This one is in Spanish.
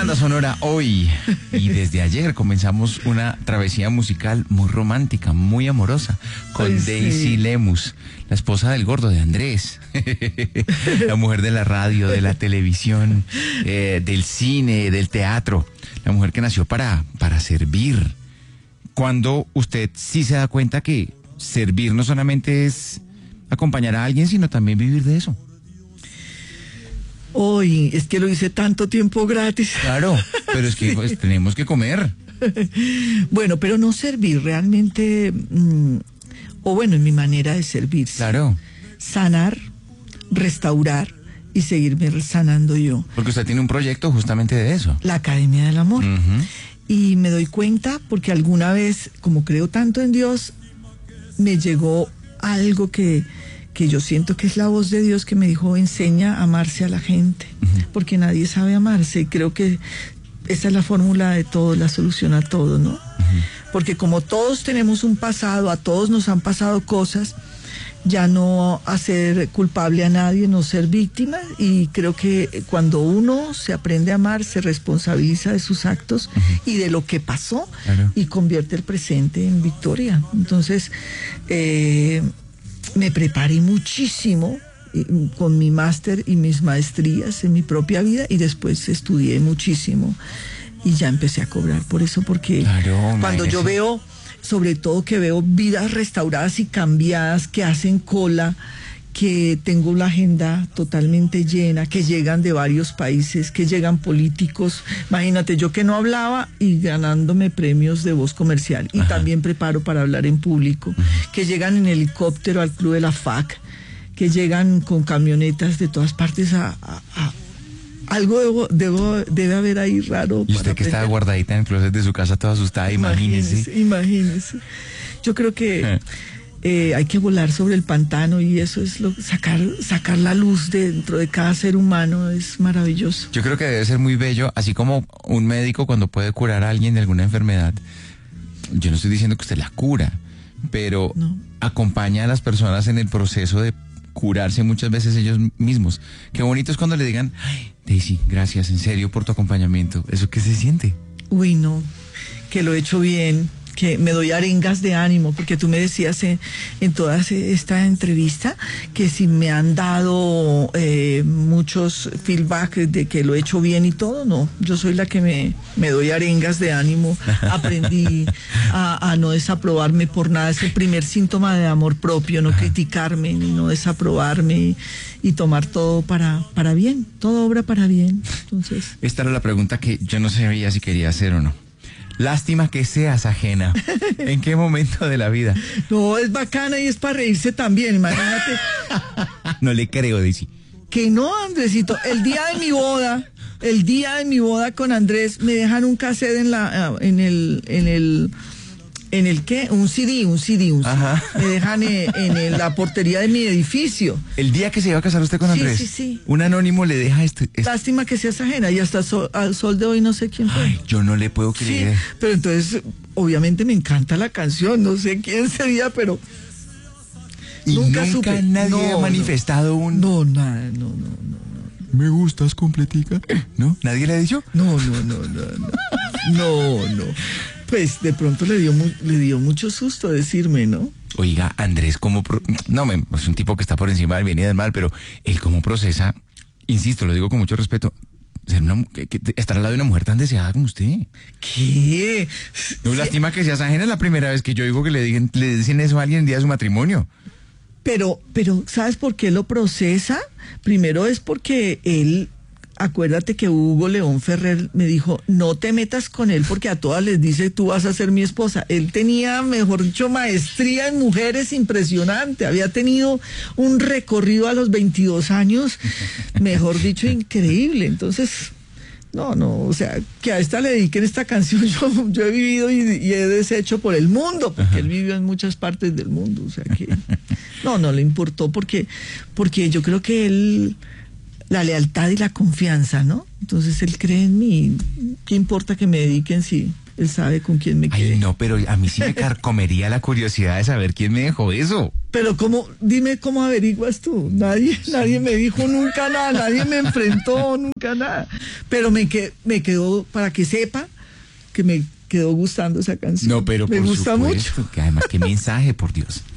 Banda Sonora hoy y desde ayer comenzamos una travesía musical muy romántica, muy amorosa, con Daisy Lemus, la esposa del gordo de Andrés, la mujer de la radio, de la televisión, del cine, del teatro, la mujer que nació para servir. Cuando usted sí se da cuenta que servir no solamente es acompañar a alguien, sino también vivir de eso. Hoy, es que lo hice tanto tiempo gratis. Claro, pero es que pues, tenemos que comer. Bueno, pero no servir realmente, o bueno, en mi manera de servir. Claro. Sanar, restaurar y seguirme sanando yo. Porque usted tiene un proyecto justamente de eso. La Academia del Amor. Uh-huh. Y me doy cuenta porque alguna vez, como creo tanto en Dios, me llegó algo que yo siento que es la voz de Dios que me dijo, enseña a amarse a la gente, porque nadie sabe amarse, y creo que esa es la fórmula de todo, la solución a todo, ¿no? Porque como todos tenemos un pasado, a todos nos han pasado cosas, ya no hacer culpable a nadie, no ser víctima, y creo que cuando uno se aprende a amar, se responsabiliza de sus actos y de lo que pasó, claro, y convierte el presente en victoria. Entonces, me preparé muchísimo con mi máster y mis maestrías en mi propia vida, y después estudié muchísimo y ya empecé a cobrar por eso, porque claro, cuando yo veo, sobre todo que veo vidas restauradas y cambiadas, que hacen cola, que tengo la agenda totalmente llena, que llegan de varios países, que llegan políticos, imagínate, yo que no hablaba y ganándome premios de voz comercial, y también preparo para hablar en público, que llegan en helicóptero al Club de la FAC, que llegan con camionetas de todas partes algo debe haber ahí raro. Y usted que estaba guardadita en el closet de su casa toda asustada, imagínese. Yo creo que hay que volar sobre el pantano, y eso es sacar la luz dentro de cada ser humano, es maravilloso. Yo creo que debe ser muy bello, así como un médico cuando puede curar a alguien de alguna enfermedad. Yo no estoy diciendo que usted la cura, pero acompaña a las personas en el proceso de curarse muchas veces ellos mismos. Qué bonito es cuando le digan, ay, Daisy, gracias en serio por tu acompañamiento. ¿Eso qué se siente? Uy, no, que lo he hecho bien, que me doy arengas de ánimo, porque tú me decías en toda esta entrevista que si me han dado muchos feedback de que lo he hecho bien y todo, no, yo soy la que me doy arengas de ánimo. Aprendí a no desaprobarme por nada, es el primer síntoma de amor propio, no criticarme ni no desaprobarme, y tomar todo para bien, todo obra para bien. Entonces, esta era la pregunta que yo no sabía si quería hacer o no. Lástima que seas ajena. ¿En qué momento de la vida? No, es bacana y es para reírse también, imagínate. No le creo, Daisy. Que no, Andresito, el día de mi boda con Andrés, me dejan un cassette en el ¿qué? Un CD. Ajá. Me dejan en la portería de mi edificio. El día que se iba a casar usted con Andrés. Sí. Un anónimo le deja Lástima que seas ajena, y hasta al sol de hoy no sé quién fue. Ay, yo no le puedo creer. Sí, pero entonces, obviamente me encanta la canción, no sé quién sería, pero y nunca supe. Nadie ha manifestado un... No. ¿Me gustas completica? ¿No? ¿Nadie le ha dicho? No. Pues de pronto le dio mucho susto decirme, ¿no? Oiga, Andrés, es un tipo que está por encima del bien y del mal, pero él cómo procesa, insisto, lo digo con mucho respeto, estar al lado de una mujer tan deseada como usted. ¿Qué? No, lástima que seas ajena, es la primera vez que yo digo que le dicen eso a alguien el día de su matrimonio. Pero, ¿sabes por qué lo procesa? Primero es porque él... Acuérdate que Hugo León Ferrer me dijo, no te metas con él porque a todas les dice, tú vas a ser mi esposa. Él tenía, mejor dicho, maestría en mujeres impresionante. Había tenido un recorrido a los 22 años, mejor dicho, increíble. Entonces, no, o sea, que a esta le dediquen esta canción, yo he vivido y he deshecho por el mundo, porque él vivió en muchas partes del mundo. O sea que, no le importó porque yo creo que él... La lealtad y la confianza, ¿no? Entonces él cree en mí. ¿Qué importa que me dediquen si él sabe con quién me quedé. Ay, no, pero a mí sí me carcomería la curiosidad de saber quién me dejó eso. Pero dime cómo averiguas tú. Nadie me dijo nunca nada, nadie me enfrentó nunca nada. Pero me quedó, para que sepa, que me quedó gustando esa canción. No, pero me por gusta supuesto, mucho. que además, qué mensaje, por Dios.